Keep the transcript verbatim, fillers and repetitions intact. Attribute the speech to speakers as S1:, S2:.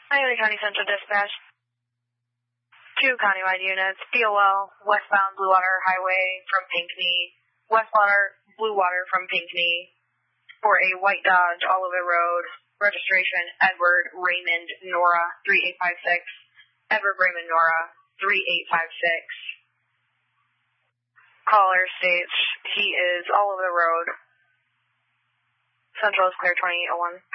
S1: Miami County Central Dispatch. Two countywide units, D O L, westbound Blue Water Highway from Pinckney, westwater Blue Water from Pinckney, for a white Dodge all over the road, registration Edward Raymond Nora three eight five six, Edward Raymond Nora three eight five six. Caller states he is all over the road. Central is clear twenty-eight oh one.